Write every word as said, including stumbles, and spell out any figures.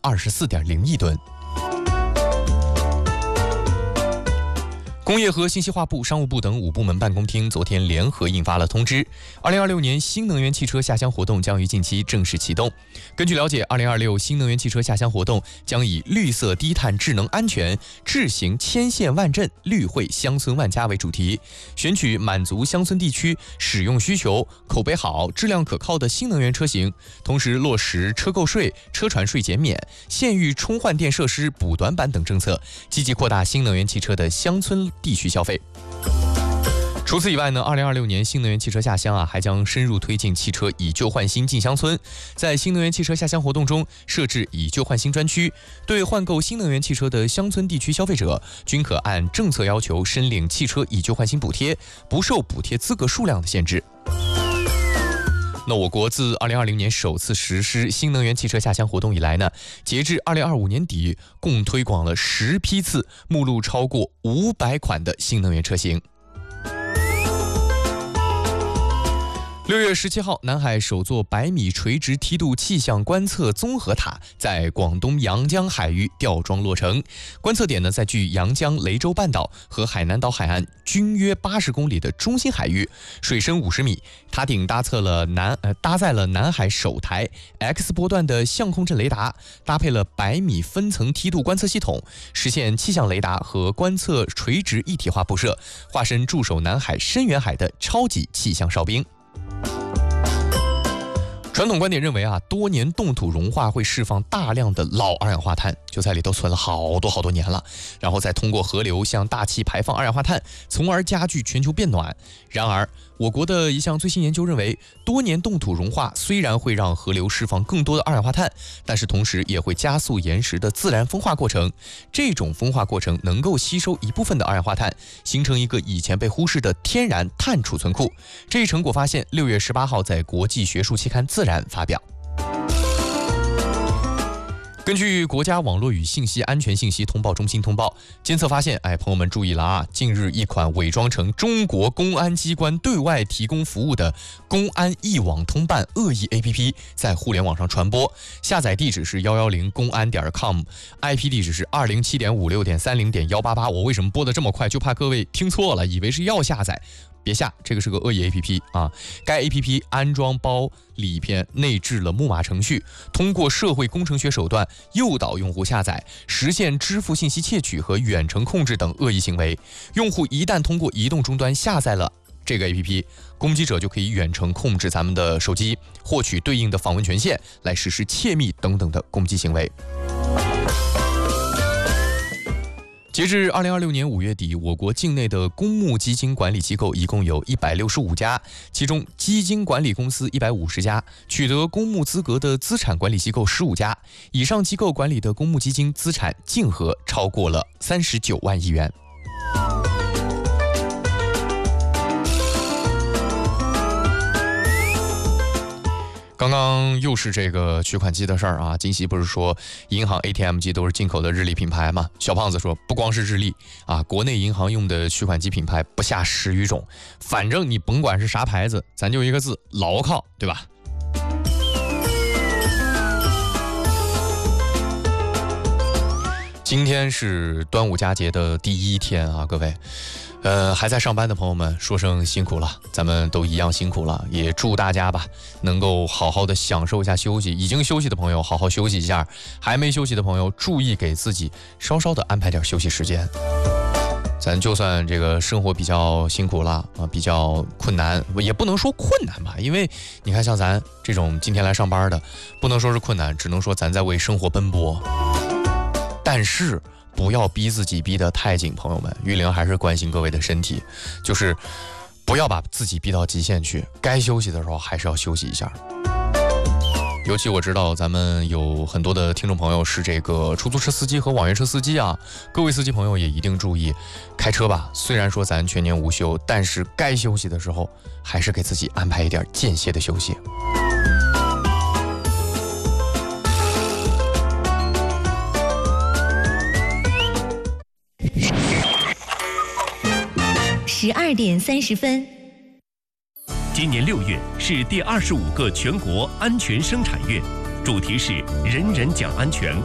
二十四点零亿吨。工业和信息化部、商务部等五部门办公厅昨天联合印发了通知，二零二六年新能源汽车下乡活动将于近期正式启动。根据了解，二零二六新能源汽车下乡活动将以绿色、低碳、智能、安全、智行千县万镇、绿惠乡村万家为主题，选取满足乡村地区使用需求、口碑好、质量可靠的新能源车型，同时落实车购税、车船税减免、县域充换电设施补短板等政策，积极扩大新能源汽车的乡村地区消费。除此以外呢，二零二六年新能源汽车下乡啊，还将深入推进汽车以旧换新进乡村。在新能源汽车下乡活动中，设置以旧换新专区，对换购新能源汽车的乡村地区消费者，均可按政策要求申领汽车以旧换新补贴，不受补贴资格数量的限制。那我国自二零二零年首次实施新能源汽车下乡活动以来呢，截至二零二五年底，共推广了十批次，目录超过五百款的新能源车型。六月十七号，南海首座百米垂直梯度气象观测综合塔在广东阳江海域吊装落成。观测点呢，在距阳江雷州半岛和海南岛海岸均约八十公里的中心海域，水深五十米。塔顶搭侧了南呃搭载了南海首台 X 波段的相控阵雷达，搭配了百米分层梯度观测系统，实现气象雷达和观测垂直一体化布设，化身驻守南海深远海的超级气象哨兵。传统观点认为啊，多年冻土融化会释放大量的老二氧化碳，就在里头存了好多好多年了，然后再通过河流向大气排放二氧化碳，从而加剧全球变暖。然而，我国的一项最新研究认为，多年冻土融化虽然会让河流释放更多的二氧化碳，但是同时也会加速岩石的自然风化过程。这种风化过程能够吸收一部分的二氧化碳，形成一个以前被忽视的天然碳储存库。这一成果发现，六月十八号在国际学术期刊《自然》发表。根据国家网络与信息安全信息通报中心通报，监测发现，哎，朋友们注意了啊！近日，一款伪装成中国公安机关对外提供服务的公安一网通办恶意 A P P 在互联网上传播，下载地址是幺幺零公安点 com，I P 地址是二零七点五六点三零点幺八八。我为什么播的这么快？就怕各位听错了，以为是要下载。别下，这个是个恶意 A P P 啊！该 A P P 安装包里边内置了木马程序，通过社会工程学手段诱导用户下载，实现支付信息窃取和远程控制等恶意行为。用户一旦通过移动终端下载了这个 A P P， 攻击者就可以远程控制咱们的手机，获取对应的访问权限，来实施窃密等等的攻击行为。截至二零二六年五月底，我国境内的公募基金管理机构一共有一百六十五家，其中基金管理公司一百五十家，取得公募资格的资产管理机构十五家，以上机构管理的公募基金资产净额超过了三十九万亿元。刚刚又是这个取款机的事儿啊！金喜不是说银行 A T M 机都是进口的日立品牌吗？小胖子说不光是日立啊，国内银行用的取款机品牌不下十余种，反正你甭管是啥牌子，咱就一个字，牢靠，对吧？今天是端午佳节的第一天啊，各位。呃，还在上班的朋友们，说声辛苦了，咱们都一样辛苦了，也祝大家吧，能够好好的享受一下休息。已经休息的朋友，好好休息一下；还没休息的朋友，注意给自己稍稍的安排点休息时间。咱就算这个生活比较辛苦了啊，比较困难，也不能说困难吧，因为你看像咱这种今天来上班的，不能说是困难，只能说咱在为生活奔波。但是不要逼自己逼得太紧，朋友们，玉玲还是关心各位的身体，就是不要把自己逼到极限去，该休息的时候还是要休息一下。尤其我知道咱们有很多的听众朋友是这个出租车司机和网约车司机啊，各位司机朋友也一定注意开车吧。虽然说咱全年无休，但是该休息的时候还是给自己安排一点间歇的休息。 十二点三十分。 今年六月是第二十五个全国安全生产月，主题是人人讲安全。